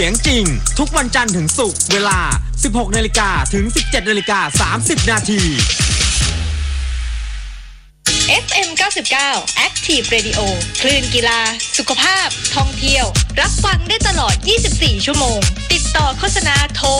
เสียงจริงทุกวันจันทร์ถึงศุกร์เวลา 16 นาฬิกาถึง 17 นาฬิกา 30 นาที FM 99 Active Radio คลื่นกีฬาสุขภาพท่องเที่ยวรับฟังได้ตลอด 24 ชั่วโมงติดต่อโฆษณาโทร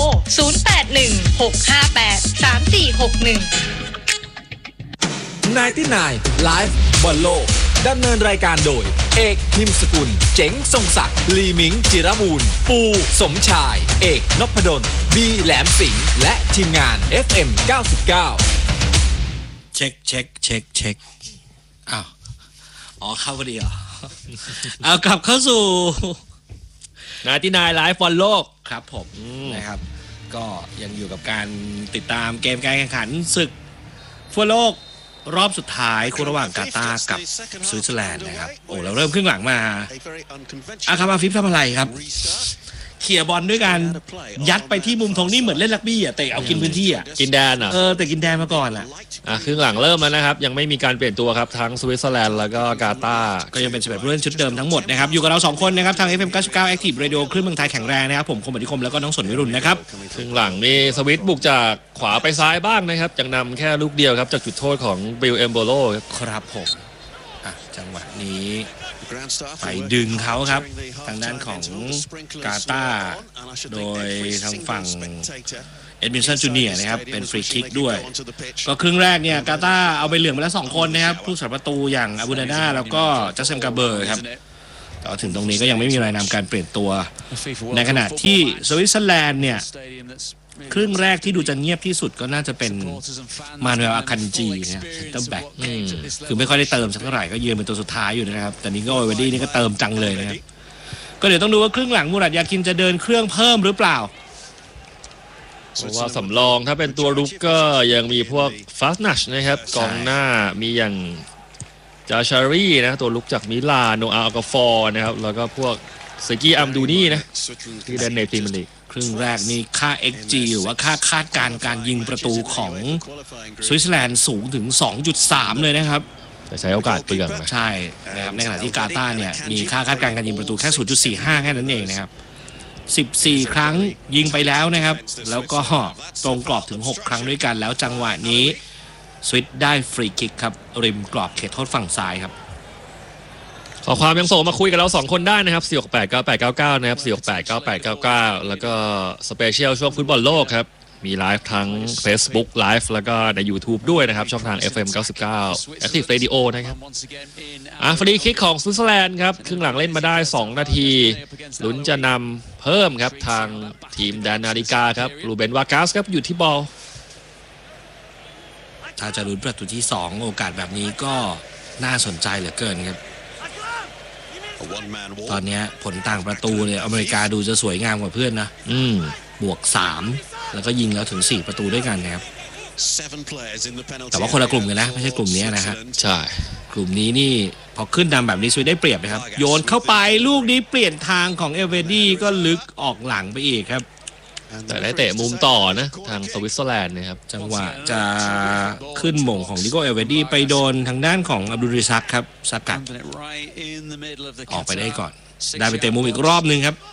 0816583461 99 Live บอลโลกดำเนินรายการโดยเอกพิมพ์สกุลเจ๋งทรงศักดิ์ลีมิงจิรมูลปูสมชายเอกนพดลบีแหลมสิงห์และทีมงาน FM 99 เช็คอ้าวเข้าพอดีเหรอ เอากลับเข้าสู่ 99 Live บอลโลกครับผมนะครับก็ยังอยู่กับการติดตามเกมการแข่งขันศึกฟุตบอลโลกรอบสุดท้ายคู่ระหว่างกาตาร์กับสวิตเซอร์แลนด์นะครับเราเริ่มครึ่งหลังมาครับอาฟิฟทำอะไรครับเขี่ยบอลด้วยการยัดไปที่มุมธงนี่เหมือนเล่นรักบี้อ่ะเตะเอากินพื้นที่อ่ะกินแดนเหรอแต่กินแดนมาก่อนอ่ะครึ่งหลังเริ่มแล้วนะครับยังไม่มีการเปลี่ยนตัวครับทั้งสวิตเซอร์แลนด์แล้วก็กาตาร์ก็ยังเป็น11ผู้เล่นชุดเดิมทั้งหมดนะครับอยู่กับเรา2คนนะครับทาง FM 99 Active Radio คลื่นเมืองไทยแข็งแรงนะครับผมคมอธิคมแล้วก็น้องสนวิรุณนะครับครึ่งหลังนี่สวิตบุกจากขวาไปซ้ายบ้างนะครับยังนำแค่ลูกเดียวครับจากจุดโทษของบิลเอมโบโลครับผมจังหวะนี้ไปดึงเขาครับทางด้านของกาตาร์โดยทางฝั่งเอ็ดมินสันจูเนียร์นะครับเป็นฟรีคิกด้วยก็ครึ่งแรกเนี่ยกาตาร์เอาไปเหลืองมาแล้ว2คนนะครับผู้สาประตูอย่างอาบูนาดาแล้วก็จัสเซมกาเบอร์ครับแต่ถึงตรงนี้ก็ยังไม่มีรายนามการเปลี่ยนตัวในขณะที่สวิตเซอร์แลนด์เนี่ยครึ่งแรกที่ดูจะเงียบที่สุดก็น่าจะเป็นมานูเอลอาคันจีเนี่ยเซนเตอร์แบ็กคือไม่ค่อยได้เติมสักเท่าไหร่ก็ยืนเป็นตัวสุดท้ายอยู่นะครับแต่นี้ก็โอเวอร์ดี้นี่ก็เติมจังเลยนะครับก็เดี๋ยวต้องดูว่าครึ่งหลังมูรัดยาคินจะเดินเครื่องเพิ่มหรือเปล่าเพราะว่าสำรองถ้าเป็นตัวรุกก็ยังมีพวกฟาสนัชนะครับกองหน้ามีอย่างจาชารีนะตัวลุกจากมิลานโนอาอัลกาฟอร์นะครับแล้วก็พวกเซกิอัมดูนี่นะที่เล่นในพรีเมียร์ลีกครึ่งแรกนี่ค่า XG หรือว่าค่าคาดการณ์การยิงประตูของสวิตเซอร์แลนด์สูงถึง 2.3 เลยนะครับแต่ใช้โอกาสเปลืองใช่นะครับในขณะที่กาตาร์เนี่ยมีค่าคาดการณ์การยิงประตูแค่ 0.45 แค่นั้นเองนะครับ14 ครั้งยิงไปแล้วนะครับแล้วก็ตรงกรอบถึง6 ครั้งด้วยกันแล้วจังหวะนี้สวิตได้ฟรีคิกครับริมกรอบเขตโทษฝั่งซ้ายครับขอความยังส่งมาคุยกับเรา2คนได้นะครับ4689899นะครับ4689899แล้วก็สเปเชียลช่วงฟุตบอลโลกครับมีไลฟ์ทั้ง Facebook Live แล้วก็ใน YouTube ด้วยนะครับช่องทาง FM 99 Active Radio นะครับฟรีคิกของสวิตเซอร์แลนด์ครับครึ่งหลังเล่นมาได้2 นาทีลุ้นจะนำเพิ่มครับทางทีมแดนนาฬิกาครับรูเบนวากัสครับอยู่ที่บอลถ้าจะลุ้นประตูที่2โอกาสแบบนี้ก็น่าสนใจเหลือเกินครับตอนนี้ผลต่างประตูเนี่ยอเมริกาดูจะสวยงามกว่าเพื่อนนะบวก3แล้วก็ยิงแล้วถึง4ประตูด้วยกันนะครับแต่ว่าคนละกลุ่มกันนะไม่ใช่กลุ่มนี้นะฮะใช่กลุ่มนี้นี่พอขึ้นนำแบบนี้สวิตได้เปรียบนะครับโยนเข้าไปลูกนี้เปลี่ยนทางของเอเวอร์ดี้ก็ลึกออกหลังไปอีกครับแต่ได้เตะมุมต่อนะทางสวิตเซอร์แลนด์นะครับจังหวะจะขึ้นหม่งของดิโก้เอเวอร์ดี้ไปโดนทางด้านของอับดุลริซักครับสกัดออกไปได้ก่อนได้ไปเตะมุมอีกรอบนึงครับ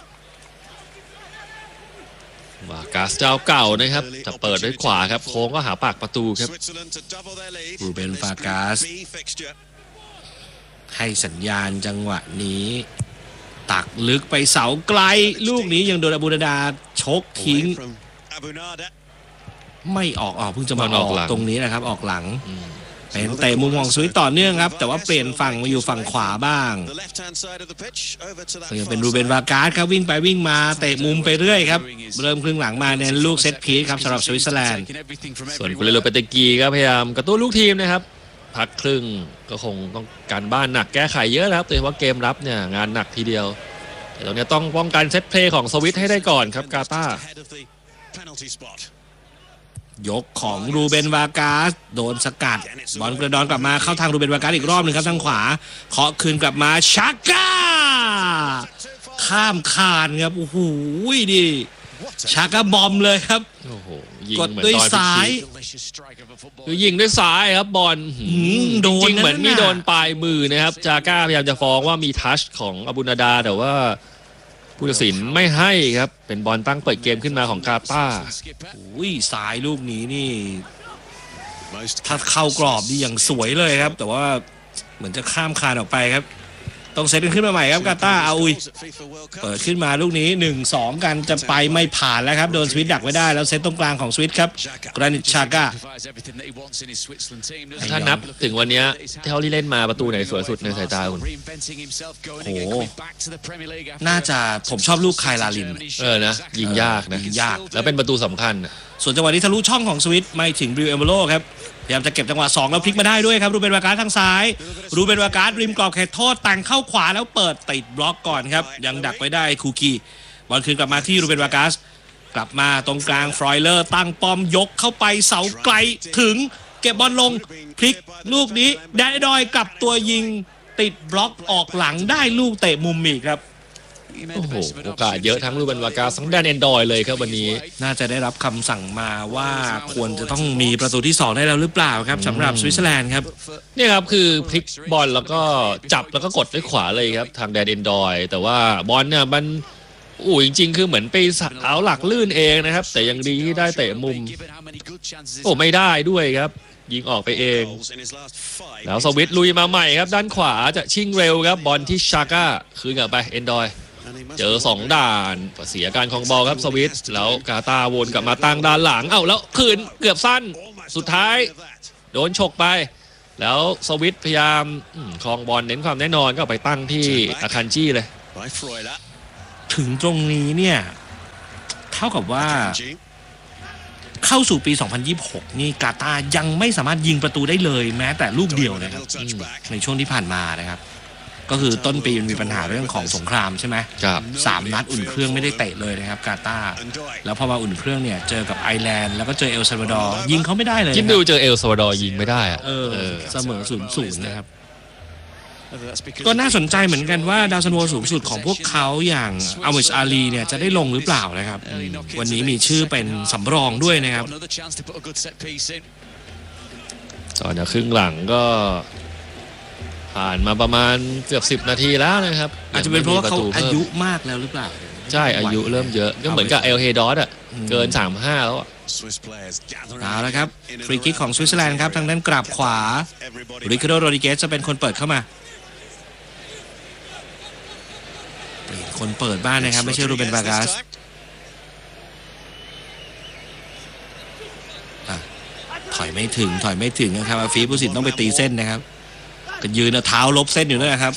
วากาสเจ้าเก่านะครับจะเปิดด้วยขวาครับโค้งก็หาปากประตูครับรูเบนฟากาสให้สัญญาณจังหวะนี้ตักลึกไปเสาไกลลูกนี้ยังโดนอาบูนาดาชกทิ้งไม่ออกเพิ่งจะมาออกตรงนี้นะครับออกหลังเป็นเตะมุมของสวิตต่อเนื่องครับแต่ว่าเปลี่ยนฝั่งมาอยู่ฝั่งขวาบ้างยังเป็นรูเบนวากาสครับวิ่งไปวิ่งมาเตะมุมไปเรื่อยครับเริ่มครึ่งหลังมาเน้นลูกเซตพีซครับสำหรับสวิตเซอร์แลนด์ส่วนกุเลโรเปเตกีก็พยายามกระตุ้นลูกทีมนะครับพักครึ่งก็คงต้องการบ้านหนักแก้ไขเยอะนะครับโดยเฉพาะเกมรับเนี่ยงานหนักทีเดียวแต่ตรงนี้ต้องป้องกันเซตเพลย์ของสวิตให้ได้ก่อนครับกาตาร์ยกของรูเบนวากาสโดนสกัดบอลกระดอนกลับมาเข้าทางรูเบนวากาสอีกรอบหนึ่งครับทางขวาเคาะคืนกลับมาชาก้าข้ามคานครับโอ้โหดิชาก้าบอมเลยครับกดด้วยซ้ายคือยิงด้วยซ้ายครับบอลโดนจริงเหมือนมีโดนปลายมือนะครับชาก้าพยายามจะฟ้องว่ามีทัชของอาบูนาดาแต่ว่าผู้ตัดสินไม่ให้ครับเป็นบอลตั้งเปิดเกมขึ้นมาของกาตาร์อุ้ยสายลูกนี้นี่ถ้าเข้ากรอบนี่อย่างสวยเลยครับแต่ว่าเหมือนจะข้ามคานออกไปครับต้องเซตกันขึ้นมาใหม่ครับกาตาร์เอาอุยเปิดขึ้นมาลูกนี้ 1-2 กันจะไปไม่ผ่านแล้วครับโดนสวิตดักไว้ได้แล้วเซตตรงกลางของสวิตครับกรานิตชาก้าถ้านับถึงวันนี้เท่าที่เล่นมาประตูไหนสวยสุดในสายตาคุณโอ้น่าจะผมชอบลูกไคลาลินนะยิงยากนะยิงยากแล้วเป็นประตูสำคัญส่วนจังหวะนี้ทะลุช่องของสวิตไม่ถึงบริวเอมโบโลครับพยายามจะเก็บจังหวะ2แล้วพลิกมาได้ด้วยครับรูเบนวาการ์ดทางซ้ายรูเบนวาการ์ดริมกรอบเขตโทษแต่งเข้าขวาแล้วเปิดติดบล็อกก่อนครับยังดักไว้ได้คูกีบอลคืนกลับมาที่รูเบนวาการ์ดกลับมาตรงกลางฟรอยเลอร์ตั้งป้อมยกเข้าไปเสาไกลถึงเก็บบอลลงพลิกลูกนี้แดนดอยกลับตัวยิงติดบล็อกออกหลังได้ลูกเตะมุมอีกครับโอ้โหโอกาสเยอะทั้งรูเบนวาการ์ดทั้งแดนแอนดรอยเลยครับวันนี้น่าจะได้รับคำสั่งมาว่าควรจะต้องมีประตูที่2ได้แล้วหรือเปล่าครับสำหรับสวิตเซอร์แลนด์ครับนี่ครับคือพลิกบอลแล้วก็จับแล้วก็กดด้วยขวาเลยครับทางแดนแอนดรอยแต่ว่าบอลเนี่ยมันจริงๆคือเหมือนไปเอาหลักลื่นเองนะครับแต่ยังดีที่ได้เตะมุมไม่ได้ด้วยครับยิงออกไปเองแล้วสวิตลุยมาใหม่ครับด้านขวาจะชิงเร็วครับบอลที่ชาก้าคืนกลับไปแอนดรอยเจอ2ด่านเสียการครองบอลครับสวิตแล้วกาตาร์วนกลับมาตั้งด้านหลังแล้วคืนเกือบสั้นสุดท้ายโดนฉกไปแล้วสวิตพยายามครองบอลเน้นความแน่นอนก็ไปตั้งที่อาคันจี้เลยถึงตรงนี้เนี่ยเท่ากับว่าเข้าสู่ปี 2026 นี่กาตาร์ยังไม่สามารถยิงประตูได้เลยแม้แต่ลูกเดียวนะครับในช่วงที่ผ่านมานะครับก็คือต้นปีมันมีปัญหาเรื่องของสงครามใช่ไหมครับ 3 นัดอุ่นเครื่องไม่ได้เตะเลยนะครับกาตาร์แล้วพอมาอุ่นเครื่องเนี่ยเจอกับไอร์แลนด์แล้วก็เจอเอลซัลวาดอร์ยิงเขาไม่ได้เลยคิดดูเจอเอลซัลวาดอร์ยิงไม่ได้เสมอ 0-0 นะครับก็น่าสนใจเหมือนกันว่าดาวซันโวสูงสุดของพวกเขาอย่างอัลมิชอาลีเนี่ยจะได้ลงหรือเปล่านะครับวันนี้มีชื่อเป็นสำรองด้วยนะครับตอนนี้ครึ่งหลังก็ผ่านมาประมาณเกือบ10 นาทีแล้วนะครับอาจจะเป็นเพราะว่าเขาอายุมากแล้วหรือเปล่าใช่อายุเริ่มเยอะก็เหมือนกับเอลเฮดอสเกิน35แล้วเอาละครับฟรีคิกของสวิตเซอร์แลนด์ครับทางด้านกราบขวาริคาร์โด โรดริเกสจะเป็นคนเปิดเข้ามาคนเปิดบ้านนะครับไม่ใช่รูเบน วาการ์สถอยไม่ถึงนะครับอาฟีผู้สินต้องไปตีเส้นนะครับก็ยืนเอาเท้าลบเส้นอยู่นั่นแหละครับ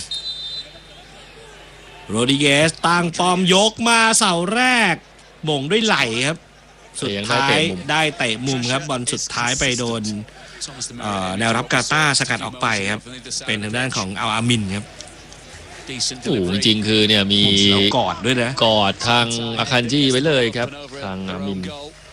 โรดริเกสตั้งป้อมยกมาเสาแรกหม่งด้วยไหล่ครับสุดท้ายได้เตะมุมครับบอลสุดท้ายไปโดนแนวรับกาตาร์สกัดออกไปครับเป็นทางด้านของอัลอามินครับจริงๆคือเนี่ยมีกอดด้วยนะกอดทางอาคันจี้ไว้เลยครับทางอามิน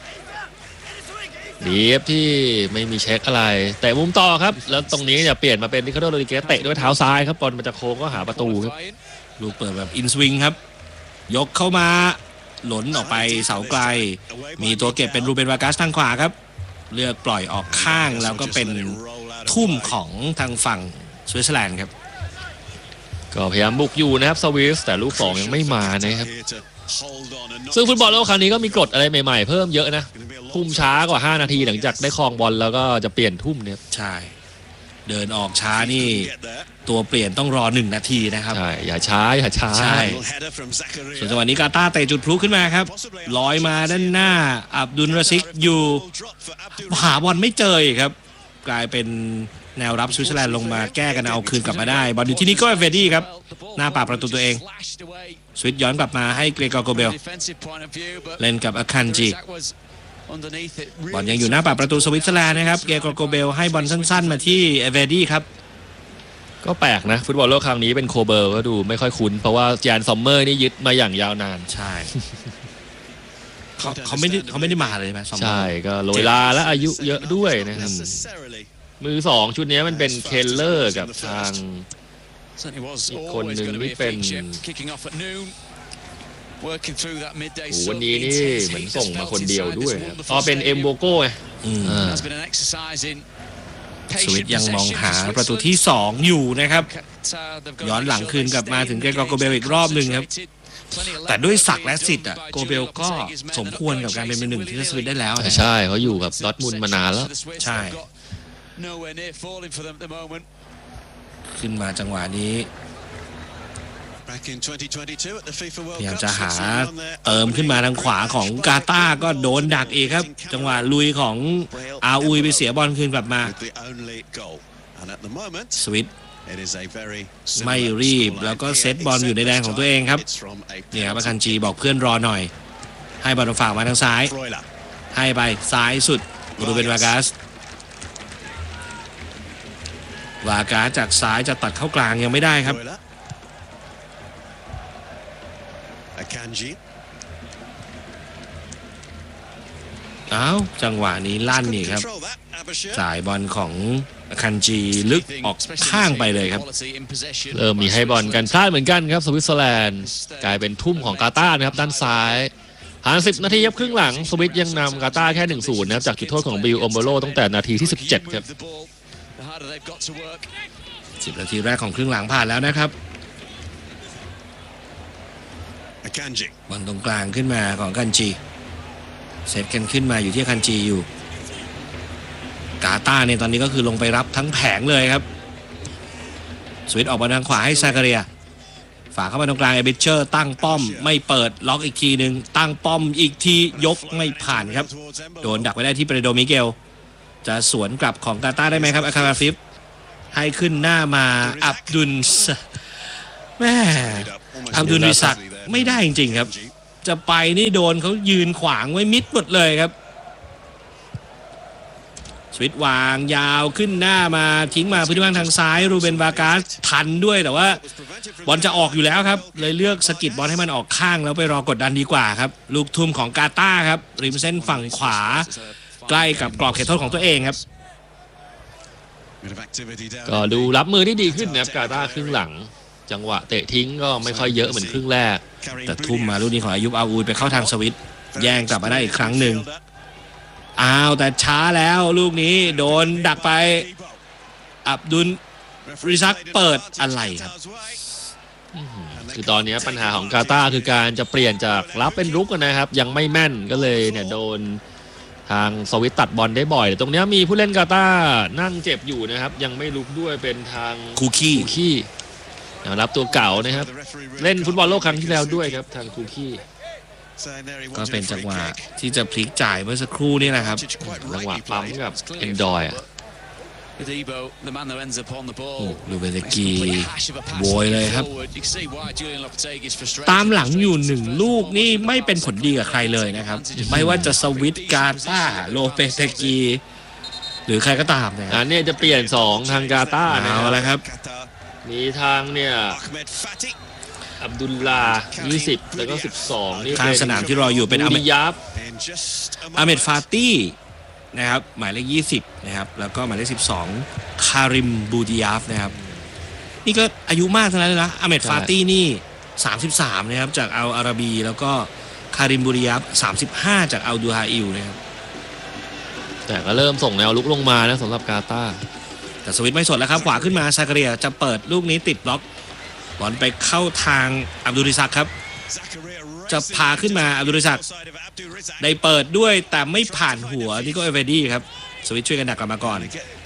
ดีครับที่ไม่มีเช็คอะไรแต่มุมต่อครับแล้วตรงนี้จะเปลี่ยนมาเป็นริคาร์โด โรดริเกสเตะด้วยเท้าซ้ายครับบอลมันจะโค้งก็หาประตูครับลูกเปิดแบบอินสวิงครับยกเข้ามาหล่นออกไปเสาไกลมีตัวเก็บเป็นรูเบน วาการ์สทางขวาครับเลือกปล่อยออกข้างแล้วก็เป็นทุ่มของทางฝั่งสวิตเซอร์แลนด์ครับก็พยายามบุกอยู่นะครับสวิสแต่ลูก2ยังไม่มานะครับซึ่งฟุตบอลโลกครั้งนี้ก็มีกฎอะไรใหม่ๆเพิ่มเยอะนะทุ่มช้ากว่า5 นาทีหลังจากได้ครองบอลแล้วก็จะเปลี่ยนทุ่มเนี่ยใช่เดินออกช้านี่ตัวเปลี่ยนต้องรอ1 นาทีนะครับใช่อย่าช้าใช่ส่วนจังหวะนี้กาตาร์เตะจุดพลุขึ้นมาครับลอยมาด้านหน้าอับดุลราซิกอยู่หาบอลไม่เจอครับกลายเป็นแนวรับสวิตเซอร์แลนด์ลงมาแก้กันเอาคืนกลับมาได้บอลอยู่ที่นี่ก็เฟดดี้ครับหน้าปากประตูตัวเองสวิตย้อนกลับมาให้เกรกอร์ โกเบลเล่นกับอาคันจีบอลยังอยู่หน้าปากประตูสวิตเซอร์แลนด์นะครับเกรกอร์ โกเบลให้บอลสั้นๆมาที่เฟดดี้ครับก็แปลกนะฟุตบอลโลกครั้งนี้เป็นโคเบลก็ดูไม่ค่อยคุ้นเพราะว่าจานซอมเมอร์นี่ยึดมาอย่างยาวนานใช่เขาไม่ได้มาเลยไหมใช่ก็โรยลาและอายุเยอะด้วยนะครับมือ2ชุดนี้มันเป็นเคลเลอร์กับทางอีกคนหนึ่งที่เป็นวันนี้นี่เหมือนส่งมาคนเดียวด้วยเป็นเอ็มโบโก้ไงสวิตยังมองหาประตูที่2อยู่นะครับย้อนหลังคืนกลับมาถึงเกรกอร์ โกเบลอีกรอบหนึ่งครับแต่ด้วยศักดิ์และสิทธิ์โกเบลก็สมควรกับการเป็นมือหนึ่งที่จะสวิตได้แล้วนะใช่เขาอยู่กับดอร์ทมุนด์มานานแล้วใช่ขึ้นมาจังหวะนี้พยายามจะหาเติมขึ้นมาทางขวาของกาตาร์ก็โดนดักอีกครับจังหวะลุยของอาอุยไปเสียบอลคืนกลับมาสวิตไม่รีบแล้วก็เซตบอลอยู่ในแดนของตัวเองครับเนี่ยครับอาคันจีบอกเพื่อนรอหน่อยให้บอลฝากมาทางซ้ายให้ไปซ้ายสุดรูเบนวากัสจากซ้ายจะตัดเข้ากลางยังไม่ได้ครับอ้าวจังหวะนี้ลั่นนี่ครับจ่ายบอลของคันจีลึกออกข้างไปเลยครับมีให้บอลกันพลาดเหมือนกันครับสวิตเซอร์แลนด์กลายเป็นทุ่มของกาตาร์นะครับด้านซ้ายผ่าน10 นาทีครับครึ่งหลังสวิตยังนำกาตาร์แค่ 1-0 นะครับจากจุดโทษของบิล โอมโบโลตั้งแต่นาทีที่ 17 ครับ 10 นาทีแรกของครึ่งหลังผ่านแล้วนะครับบอลตรงกลางขึ้นมาของคันจีเซตกันขึ้นมาอยู่ที่คันจีอยู่กาตาร์เนี่ยตอนนี้ก็คือลงไปรับทั้งแผงเลยครับสวิตออกมาทางขวาให้ซาการิอาฝากเข้ามาตรงกลางเอเบเชอร์ตั้งป้อมไม่เปิดล็อกอีกทีหนึ่งตั้งป้อมอีกทียกไม่ผ่านครับโดนดักไว้ได้ที่เปโดมิเกลจะสวนกลับของกาตาร์ได้ไหมครับอาคาราฟิฟให้ขึ้นหน้ามาอับดุลแม่อับดุลวิสักไม่ได้จริงๆครับจะไปนี่โดนเขายืนขวางไว้มิดหมดเลยครับสวิตวางยาวขึ้นหน้ามาทิ้งมาพื้นที่ว่างทางซ้ายรูเบนวากัสทันด้วยแต่ว่าบอลจะออกอยู่แล้วครับเลยเลือกสกิดบอลให้มันออกข้างแล้วไปรอกดดันดีกว่าครับลูกทุ่มของกาตาร์ครับริมเส้นฝั่งขวาใกล้กับกรอบเขตโทษของตัวเองครับก็ดูรับมือที่ดีขึ้นนะครับกาตาร์ครึ่งหลังจังหวะเตะทิ้งก็ไม่ค่อยเยอะเหมือนครึ่งแรกแต่ทุ่มมาลูกนี้ของอายุบอาอูดไปเข้าทางสวิตแย่งกลับมาได้อีกครั้งหนึ่งอ้าวแต่ช้าแล้วลูกนี้โดนดักไปอับดุลริซักเปิดอะไรครับคือตอนนี้ปัญหาของกาตาร์คือการจะเปลี่ยนจากรับเป็นรุกนะครับยังไม่แม่นก็เลยเนี่ยโดนทางสวิตตัดบอลได้บ่อยตรงนี้มีผู้เล่นกาตาร์นั่งเจ็บอยู่นะครับยังไม่ลุกด้วยเป็นทางคูคี้รับตัวเก่านะครับเล่นฟุตบอลโลกครั้งที่แล้วด้วยครับทางคูคี้ก็เป็นจังหวะที่จะพลิกจ่ายเมื่อสักครู่นี่นะครับจังหวะปั๊มกับเอนดอยลูเบเตกีโวยเลยครับตามหลังอยู่1 ลูกนี่ไม่เป็นผลดีกับใครเลยนะครับไม่ว่าจะสวิตกาตาร์โลเปเตกีหรือใครก็ตามนะครับอันนี้จะเปลี่ยน2ทางกาตาร์นะครับมีทางเนี่ยอับดุลลา20แล้วก็12นี่ข้างสนามที่รออยู่เป็นอาเมดฟาตี้นะครับหมายเลข20นะครับแล้วก็หมายเลข12คาริมบูดิยาฟนะครับนี่ก็อายุมากทั้งนั้นเลยนะอาเมดฟาตี้นี่33นะครับจากอัลอาราบีแล้วก็คาริมบูดิยาฟ35จากอัลดูฮาอิลนะครับแต่ก็เริ่มส่งแนวลุกลงมานะสำหรับกาตาร์แต่สวิตไม่สดแล้วครับขวาขึ้นมาซาการิอาจะเปิดลูกนี้ติดบล็อกบอลไปเข้าทางอับดุลริซักครับจะพาขึ้นมาอับดุลริซักได้เปิดด้วยแต่ไม่ผ่านหัวนี่ก็เอเวดี้ครับสวิตช่วยกันดักกลับมาก่อน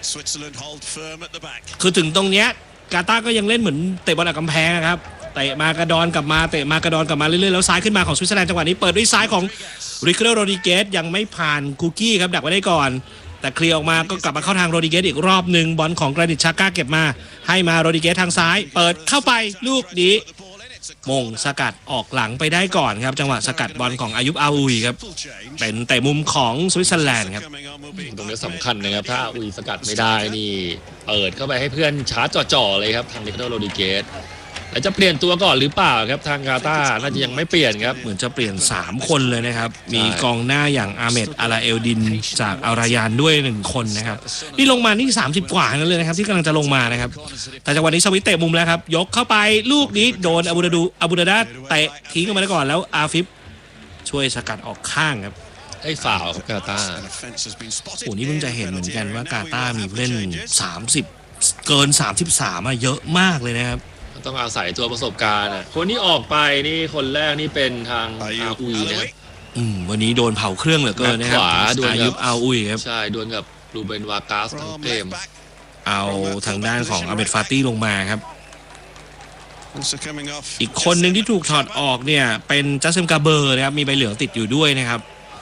คือถึงตรงเนี้ยกาตาร์ก็ยังเล่นเหมือนเตะบอลอัดกำแพงครับเตะมากระดอนกลับมาเตะมากระดอนกลับมาเรื่อยๆแล้วซ้ายขึ้นมาของสวิตเซอร์แลนด์จังหวะนี้เปิดด้วยซ้ายของริคาร์โด โรดริเกสยังไม่ผ่านคุกกี้ครับดักไว้ได้ก่อนแต่เคลียร์ออกมาก็กลับมาเข้าทางโรดิเกสอีกรอบหนึ่งบอลของกรานิตชาก้าเก็บมาให้มาโรดิเกสทางซ้ายเปิดเข้าไปลูกนี้มงสกัดออกหลังไปได้ก่อนครับจังหวะสกัดบอลของอายุบอาอุยครับเป็นเตะมุมของสวิตเซอร์แลนด์ครับตรงนี้สำคัญนะครับถ้าอาอุยสกัดไม่ได้นี่เปิดเข้าไปให้เพื่อนชาร์จจ่อๆเลยครับทางริคาร์โด โรดิเกสแล้วจะเปลี่ยนตัวก่อนหรือเปล่าครับทางกาตาร์น่าจะยังไม่เปลี่ยนครับเหมือนจะเปลี่ยน3 คนเลยนะครับมีกองหน้าอย่างอาเมดอาราเอลดินจากอัลรายานด้วย1 คนนะครับนี่ลงมานี่30 กว่านั่นเลยนะครับที่กำลังจะลงมานะครับแต่จังหวะนี้สวิตเตะมุมแล้วครับยกเข้าไปลูกนี้โดนอาบูดาดาเตะทิ้งออกมาได้ก่อนแล้วอาฟิฟช่วยสกัดออกข้างครับให้ฝ่าวครับกาตาร์โอ้นี่เพิ่งจะเห็นเหมือนกันว่ากาตาร์มีผู้เล่น30เกิน33เยอะมากเลยนะครับต้องอาศัยตัวประสบการณ์อ่ะคนที่ออกไปนี่คนแรกนี่เป็นทางอาอุยนะวันนี้โดนเผาเครื่องเหลือเกินนะครับขวาโดนอายุบอาอุยครับใช่ดวลกับรูเบนวากาสทั้งเกมเอาทางด้านของอาเมดฟาตี้ลงมาครับอีกคนหนึ่งที่ถูกถอดออกเนี่ยเป็นจัสเซมกาเบอร์นะครับมีใบเหลืองติดอยู่ด้วยนะครับ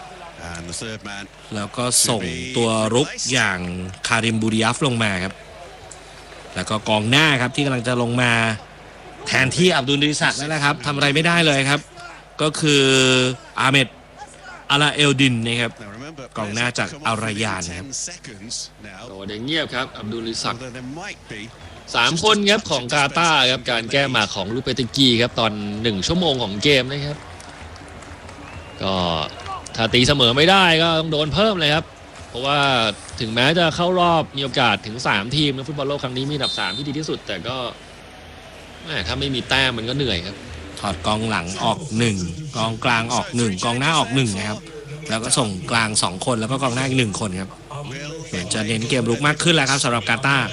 แล้วก็ส่งตัวรุกอย่างคาริมบูดิอัฟลงมาครับแล้วก็กองหน้าครับที่กำลังจะลงมาแทนที่อับดุลดิศักดิ์นั่นแหละครับทำอะไรไม่ได้เลยครับก็คืออาเมดอาลาเอลดินนะครับกองหน้าจากอารายานนะครับโอ้เด้งเงียบครับอับดุลดิศักดิ์3 คนครับของกาตาร์ครับการแก้หมากของลูเปติกีครับตอน1 ชั่วโมงของเกมนะครับก็ถ้าตีเสมอไม่ได้ก็ต้องโดนเพิ่มเลยครับเพราะว่าถึงแม้จะเข้ารอบมีโอกาสถึง3 ทีมในฟุตบอลโลกครั้งนี้มีอันดับ3ที่ดีที่สุดแต่ก็ถ้าไม่มีแต้มมันก็เหนื่อยครับถอดกองหลังออก1กองกลางออก1กองหน้าออก1นะครับแล้วก็ส่งกลาง2 คนแล้วก็กองหน้าอีก1 คนครับเปลี่ยนจะเน้นเกมรุกมากขึ้นแล้วครับสำหรับกาตาร์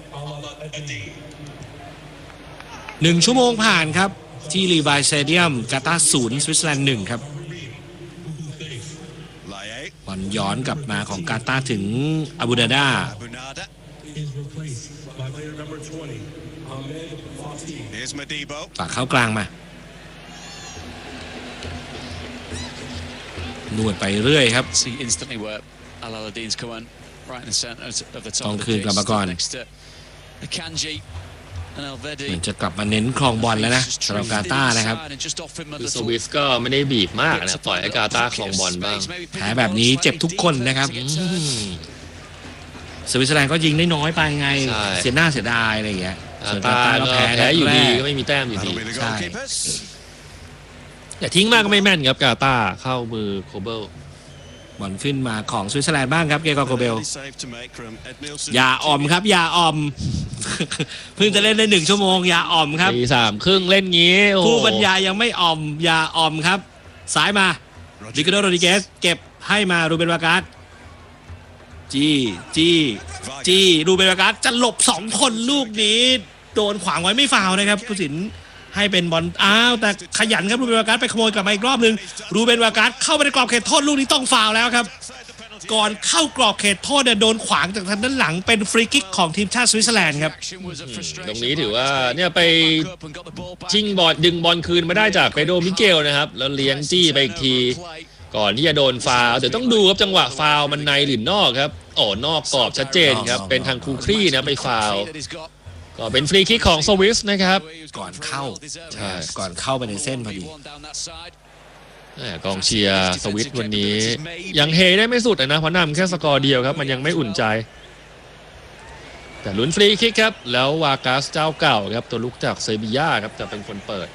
1 ชั่วโมงผ่านครับที่ลีวายสเตเดียมกาตาร์0สวิตเซอร์แลนด์1ครับบอลย้อนกลับมาของกาตาร์ถึงอาบูนาดาฝากเข้ากลางมานวดไปเรื่อยครับต้องคืนกลับมาก่อนเหมือนจะกลับมาเน้นครองบอลแล้วนะสำหรับกาตาร์นะครับคือสวิสก็ไม่ได้บีบมากนะปล่อยให้กาตาร์ครองบอลบ้างแพ้แบบนี้เจ็บทุกคนนะครับสวิตเซอร์แลนด์ก็ยิงได้น้อยไปไงเสียหน้าเสียดายอะไรอย่างเงี้ยส่วนกาตาร์ก็แพ้อยู่ดีก็ไม่มีแต้มอยู่ดีใช่แต่ทิ้งมากก็ไม่แม่นครับกาตาร์เข้ามือโคเบิลบอลขึ้นมาของสวิตเซอร์แลนด์บ้างครับเกกอร์โคเบลอย่าอ่อมครับอย่าอ่อมเพิ่งจะเล่นได้1 ชั่วโมงอย่าอ่อมครับตี 3 ครึ่งเล่นงี้ผู้บรรยายยังไม่อ่อมอย่าอ่อมครับซ้ายมาริคาร์โด โรดริเกสเก็บให้มารูเบนวากาสจี้รูเบนวากาสจะหลบ2 คนลูกนี้โดนขวางไว้ไม่ฟาวนะครับผู้สินให้เป็นบอลแต่ขยันครับรูเบนวากาสไปขโมยกลับมาอีกรอบนึงรูเบนวากาสเข้าไปในกรอบเขตโทษลูกนี้ต้องฟาวแล้วครับก่อนเข้ากรอบเขตโทษเนี่ยโดนขวางจากทางด้านหลังเป็นฟรีคิกของทีมชาติสวิตเซอร์แลนด์ครับตรงนี้ถือว่าเนี่ยไปชิงบอลดึงบอลคืนมาได้จากเปโดรมิเกลนะครับแล้วเลี้ยงจี้ไปอีกทีก่อนที่จะโดนฟาวล์เดี๋ยวต้องดูครับจังหวะฟาวล์มันในหรือนอกครับนอกกรอบชัดเจนครับเป็นทางคูครี่นะไปฟาวล์ก็เป็นฟรีคิกของสวิสนะครับก่อนเข้าใช่ก่อนเข้าไปในเส้นพอดีกองเชียร์สวิสวันนี้ยังเฮได้ไม่สุดนะเพราะนำแค่สกอร์เดียวครับมันยังไม่อุ่นใจแต่ลุ้นฟรีคิกครับแล้ววากาสเจ้าเก่าครับตัวลุกจากเซบีย่าครับจะเป็นคนเปิด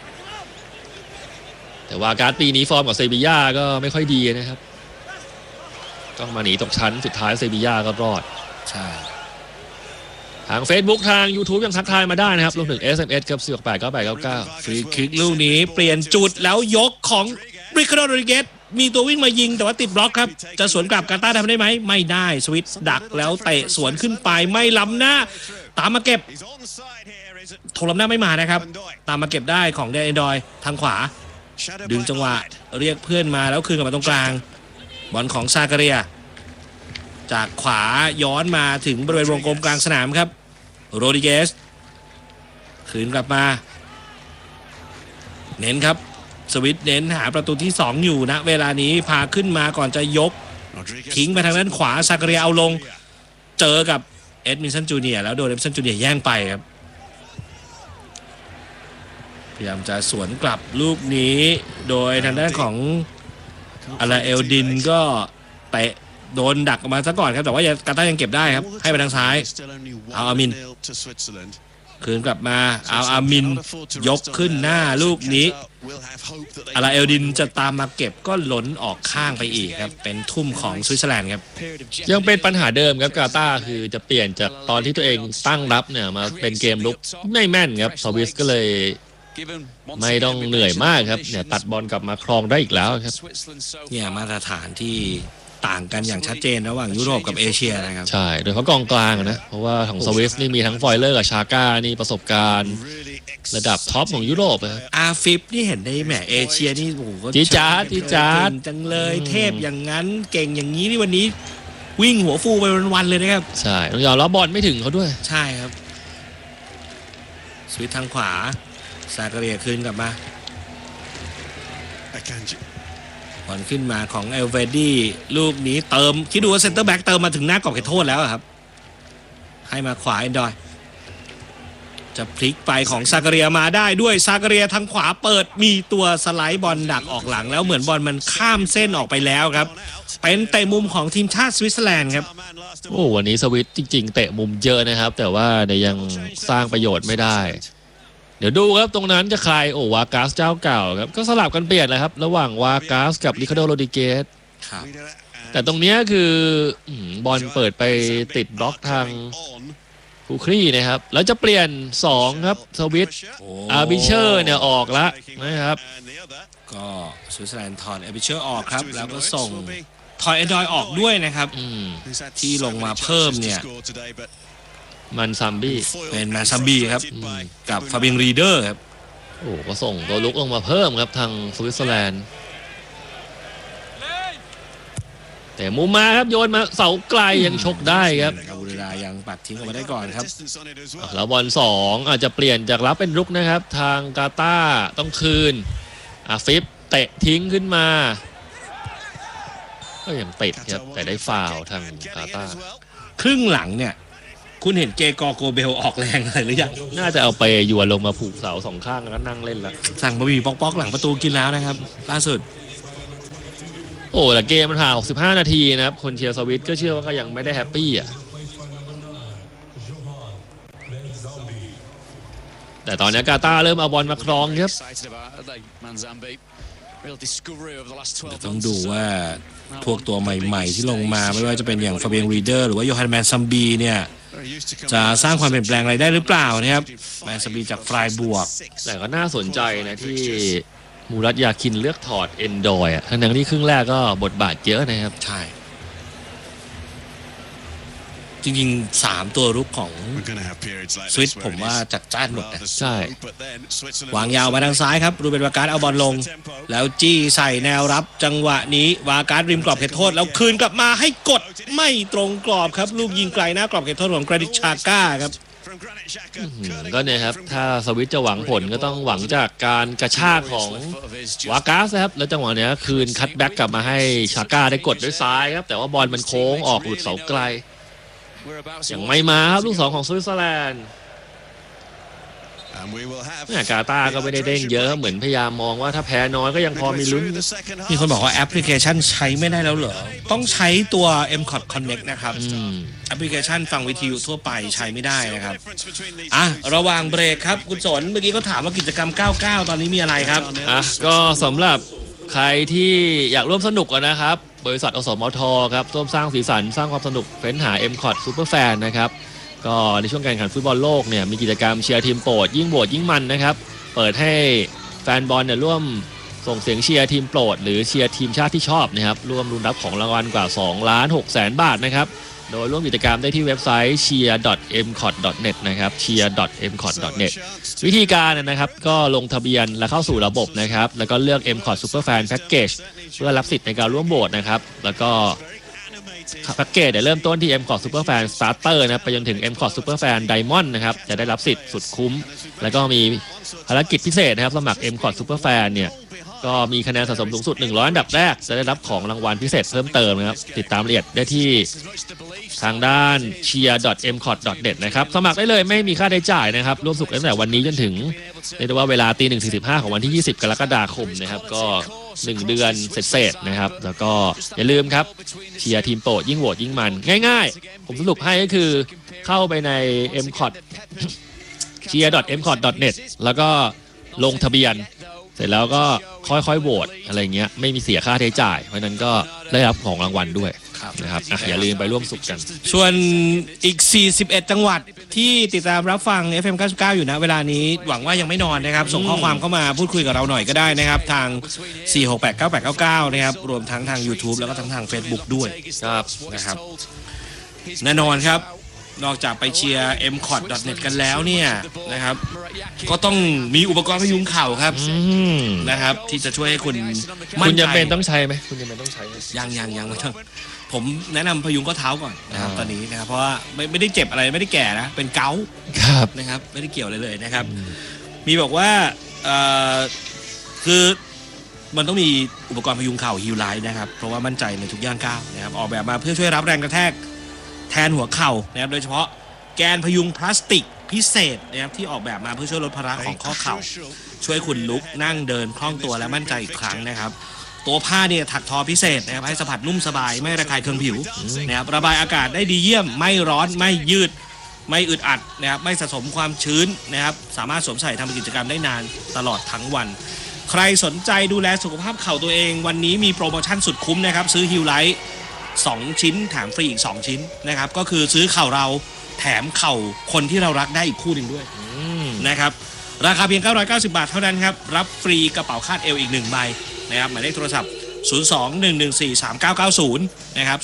แต่วากาสปีนี้ฟอร์มของเซบีย่าก็ไม่ค่อยดีนะครับต้องมาหนีตกชั้นสุดท้ายเซบีย่าก็รอดใช่ทาง Facebook ทาง YouTube ยังทักทายมาได้นะครับรวมถึง SMS ครับ4689899 ฟรีคิกลูกนี้เปลี่ยนจุดแล้วยกของริคาร์โด โรดริเกสมีตัววิ่งมายิงแต่ว่าติดบล็อกครับจะสวนกลับกาตาร์ทำได้ไหมไม่ได้สวิตดักแล้วเตะสวนขึ้นไปไม่ล้ำหน้าตามมาเก็บโถล้ำหน้าไม่มานะครับตามมาเก็บได้ของเดนดอยทางขวาดึงจังหวะเรียกเพื่อนมาแล้วคืนกลับมาตรงกลางบอลของซาการียจากขวาย้อนมาถึงบริเวณวงกลมกลางสนามครับโรดริเกสคืนกลับมาเน้นครับสวิตเน้นหาประตูที่2อยู่นะเวลานี้พาขึ้นมาก่อนจะยกทิ้งไปทางด้านขวาซาการียเอาลงเจอกับเอ็ดมินสันจูเนียร์แล้วโดนเอ็ดมินสันจูเนียร์แย่งไปครับพยายามจะสวนกลับลูกนี้โดยทางด้านของอาลาเอลดินก็เตะโดนดักออกมาซะก่อนครับแต่ว่ากาตาร์ยังเก็บได้ครับให้ไปทางซ้ายเอาอามินคืนกลับมาเอาอามินยกขึ้นหน้าลูกนี้อาลาเอลดินจะตามมาเก็บก็หล่นออกข้างไปอีกครับเป็นทุ่มของสวิตเซอร์แลนด์ครับยังเป็นปัญหาเดิมครับกาตาร์คือจะเปลี่ยนจากตอนที่ตัวเองตั้งรับเนี่ยมาเป็นเกมลุกไม่แม่นครับสวิสก็เลยไม่ต้องเหนื่อยมากครับเนี่ยตัดบอลกลับมาครองได้อีกแล้วครับเนี่ยมาตรฐานที่ต่างกันอย่างชัดเจนระหว่างยุโรปกับเอเชียนะครับใช่โดยเฉพาะกองกลางนะเพราะว่าของสวิสนี่มีทั้งฟอยเลอร์กับชาก้านี่ประสบการณ์ระดับท็อปของยุโรปนะครับอาฟิปนี่เห็นในแหมเอเชียนี่โอ้โหจี๊ดจ๊าดจี๊ดจ๊าดเก่งจังเลยเทพอย่างนั้นเก่งอย่างนี้นี่วันนี้วิ่งหัวฟูไปวันๆเลยนะครับใช่ต้องยอมรับบอลไม่ถึงเขาด้วยใช่ครับสวิตช์ทางขวาซาการเรียคืนกลับมาบอลขึ้นมาของเอลเวดี้ลูกนี้เติมคิดดูว่าเซนเตอร์แบ็กเติมมาถึงหน้ากรอบเขตโทษแล้วครับให้มาขวาเอนดอยจะพลิกไปของซาการเรียมาได้ด้วยซาการเรียทางขวาเปิดมีตัวสไลด์บอลดักออกหลังแล้วเหมือนบอลมันข้ามเส้นออกไปแล้วครับเป็นเตะมุมของทีมชาติสวิตเซอร์แลนด์ครับโอ้วันนี้สวิตจริงๆเตะมุมเยอะนะครับแต่ว่าเนี่ยยังสร้างประโยชน์ไม่ได้เดี๋ยวดูครับตรงนั้นจะใครโอ้วากาสเจ้าเก่าครับก็สลับกันเปลี่ยนเลยครับระหว่างวากาสกับริคาร์โดโรดิเกสแต่ตรงนี้คือบอลเปิดไปติดบล็อกทางคูครีนะครับแล้วจะเปลี่ยน2ครับสวิตอาร์บิเชอร์เนี่ยออกแล้วนะครับก็สวิตเซอร์แลนด์ถอนอาร์บิเชอร์ออกครับแล้วก็ส่งถอนเอนดอยออกด้วยนะครับที่ลงมาเพิ่มเนี่ยมันซัมบี้เป็นแมนซัมบี้ครับกับฟาเบียนรีเดอร์ครับโอ้ก็ส่งตัวลุกลงมาเพิ่มครับทางสวิตเซอร์แลนด์แต่มุมมาครับโยนมาเสาไกลยังชกได้ครับอาบูเรดายังปัดทิ้งออกมาได้ก่อนครับแล้วบอล2อาจจะเปลี่ยนจากรับเป็นรุกนะครับทางกาตาร์ต้องคืนอาฟิปเตะทิ้งขึ้นมาก็ยังติดครับแต่ได้ฟาวล์ทางกาตาร์ครึ่งหลังเนี่ยคุณเห็นเกกอโกเบลออกแรงอะไรหรือยังน่าจะเอาไปยวนลงมาผูกเสา2ข้างแล้วก็นั่งเล่นแล้วสั่งบะหมี่ป๊อกๆหลังประตูกินแล้วนะครับล่าสุดโอ้แต่เกมมันผ่าน65นาทีนะครับคนเชียร์สวิตก็เชื่อว่าก็ยังไม่ได้แฮปปี้อ่ะแต่ตอนนี้กาตาร์เริ่มเอาบอลมาครองครับต้องดูว่าพวกตัวใหม่ๆที่ลงมาไม่ว่าจะเป็นอย่างฟาเบียนรีเดอร์หรือว่าโยฮันแมนซัมบีเนี่ยจะสร้างความเปลี่ยนแปลงอะไรได้หรือเปล่านะครับแมนซัมบีจากฟรายบวกแต่ก็น่าสนใจนะที่มูรัตยาคินเลือกถอดเอนดอยทั้งที่ครึ่งแรกก็บทบาทเยอะนะครับใช่จริงๆ3ตัวรุกของสวิตผมว่าจัดจ้านหมดนะใช่วางยาวมาทางซ้ายครับรูเบนวาการ์ดเอาบอลลงแล้วจี้ใส่แนวรับจังหวะนี้วาการ์ดริมกรอบเขตโทษแล้วคืนกลับมาให้กดไม่ตรงกรอบครับลูกยิงไกลหน้ากรอบเขตโทษของกรานิชชาก้าครับก็เนี่ยครับถ้าสวิตจะหวังผลก็ต้องหวังจากการกระชากของวากาสนะครับแล้วจังหวะนี้คืนคัตแบ็กกลับมาให้ชาก้าได้กดด้วยซ้ายครับแต่ว่าบอลมันโค้งออกหลุดเสาไกลยังไม่มาครับลูก2ของสวิตเซอร์แลนด์กาตาร์ก็ไม่ได้เด้งเยอะเหมือนพยายามมองว่าถ้าแพ้น้อยก็ยังพอมีลุ้นมีคนบอกว่าแอปพลิเคชันใช้ไม่ได้แล้วเหรอต้องใช้ตัว M-Cot Connect นะครับแอปพลิเคชันฟังวิทยุทั่วไปใช้ไม่ได้นะครับระหว่างเบรกครับคุณสนเมื่อกี้เขาถามว่ากิจกรรม99ตอนนี้มีอะไรครับก็สำหรับใครที่อยากร่วมสนุกนะครับบริษัทอสมทครับร่วมสร้างสีสันสร้างความสนุกเฟ้นหา M-Cot Superfan นะครับก็ในช่วงการแข่งขันฟุตบอลโลกเนี่ยมีกิจกรรมเชียร์ทีมโปรดยิ่งโหวตยิ่งมันนะครับเปิดให้แฟนบอลเนี่ยร่วมส่งเสียงเชียร์ทีมโปรดหรือเชียร์ทีมชาติที่ชอบนะครับร่วมลุ้นรับของรางวัลกว่า2,600,000 บาทนะครับโดยร่วมกิจกรรมได้ที่เว็บไซต์ cheer.mcot.net นะครับ cheer.mcot.net วิธีการนะครับก็ลงทะเบียนและเข้าสู่ระบบนะครับแล้วก็เลือก M-Cot Superfan Package เพื่อรับสิทธิ์ในการร่วมโหวตนะครับแล้วก็แพ็กเกจเริ่มต้นที่ M-Cot Superfan Starter นะไปจนถึง M-Cot Superfan Diamond นะครับจะได้รับสิทธิ์สุดคุ้มแล้วก็มีภารกิจพิเศษนะครับสมัคร M-Cot Superfan เนี่ยก็มีคะแนนสะสมสูงสุด100อันดับแรกจะได้รับของรางวัลพิเศษเพิ่มเติมนะครับติดตามรายละเอียดได้ที่ทางด้าน cheer.mcot.net นะครับสมัครได้เลยไม่มีค่าใช้จ่ายนะครับร่วมสนุกตั้งแต่วันนี้จนถึงเรียกได้ว่าเวลา 1:45 ของวันที่20กรกฎาคมนะครับก็1 เดือนเสร็จๆนะครับแล้วก็อย่าลืมครับเชียร์ทีมโปรดยิ่งโหวตยิ่งมันง่ายๆผมสรุปให้ก็คือเข้าไปใน M-Cot cheer.mcot.net แล้วก็ลงทะเบียนเสร็จแล้วก็ค่อยๆโหวตอะไรเงี้ยไม่มีเสียค่าใช้จ่ายเพราะนั้นก็ได้รับของรางวัลด้วยนะครับอย่าลืมไปร่วมสุขกันส่วนอีก41จังหวัดที่ติดตามรับฟัง FM 99อยู่นะเวลานี้หวังว่ายังไม่นอนนะครับส่งข้อความเข้ามาพูดคุยกับเราหน่อยก็ได้นะครับทาง 4689899 นะครับรวมทั้งทาง YouTube แล้วก็ทั้งทาง Facebook ด้วยครับนะครับแน่นอนครับนอกจากไปเชียร์ mcot.net กันแล้วเนี่ยนะครับก็ต้องมีอุปกรณ์พยุงเข่าครับนะครับที่จะช่วยให้คุณมั่นใจคุณจำเป็นต้องใช้ไหมคุณจำเป็นต้องใช้ไหมยังไม่ต้องผมแนะนำพยุงข้อเท้าก่อนนะครับตอนนี้นะครับเพราะว่าไม่ได้เจ็บอะไรไม่ได้แก่นะเป็นเกาต์ครับนะครับไม่ได้เกี่ยวอะไรเลยนะครับมีบอกว่าคือมันต้องมีอุปกรณ์พยุงเข่าฮิลไลท์นะครับเพราะว่ามั่นใจในทุกย่างก้าวนะครับออกแบบมาเพื่อช่วยรับแรงกระแทกแทนหัวเข่านะครับโดยเฉพาะแกนพยุงพลาสติกพิเศษนะครับที่ออกแบบมาเพื่อช่วยลดภาระของข้อเข่าช่วยคุณลุกนั่งเดินคล่องตัวและมั่นใจอีกครั้งนะครับตัวผ้าเนี่ยถักทอพิเศษนะครับให้สัมผัสนุ่มสบายไม่ระคายเคืองผิวนะครับระบายอากาศได้ดีเยี่ยมไม่ร้อนไม่ยืดไม่อึดอัดนะครับไม่สะสมความชื้นนะครับสามารถสวมใส่ทำกิจกรรมได้นานตลอดทั้งวันใครสนใจดูแลสุขภาพเข่าตัวเองวันนี้มีโปรโมชั่นสุดคุ้มนะครับซื้อฮิลไลท์2ชิ้นแถมฟรีอีก2ชิ้นนะครับก็คือซื้อเข่าเราแถมเข่าคนที่เรารักได้อีกคู่หนึ่งด้วยนะครับราคาเพียง990 บาทเท่านั้นครับรับฟรีกระเป๋าคาดเอวอีก1ใบนะครับหมายเลขโทรศัพท์02-114-3990นะครับ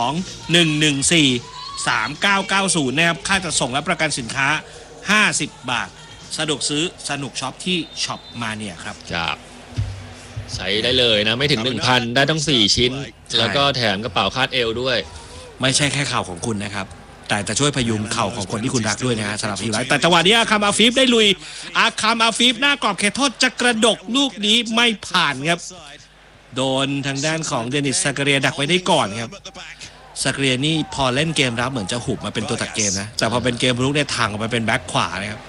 02-114-3990นะครับค่าจัดส่งและประกันสินค้า50 บาทสะดวกซื้อสนุกช็อปที่ช็อปมาเนี่ยครับครับใช้ได้เลยนะไม่ถึง 1,000 ได้ต้อง4ชิ้นแล้วก็แถมกระเป๋าคาดเอวด้วยไม่ใช่แค่เข่าของคุณนะครับแต่จะช่วยพยุงเข่าของคนที่คุณรักด้วยนะฮะสำหรับฮิลไลท์แต่จังหวะนี้อาคัมอาฟีฟได้ลุยอาคัมอาฟีฟหน้ากรอบเขตโทษจะกระดกลูกนี้ไม่ผ่านครับโดนทางด้านของเดนิสซากาเรียดักไว้ได้ก่อนครับซากาเรียนี่พอเล่นเกมรับเหมือนจะหุบมาเป็นตัวตัดเกมนะแต่พอเป็นเกมรุกเนี่ยถังออกมาเป็นแบ็คขวานะครับ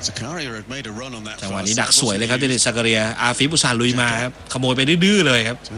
จังหวะนี้ดักสวยเลยครับเดนิสซากาเรียอาฟีฟอุตส่าห์ลุยมาครับขโมยไปดื้อๆเลยครับ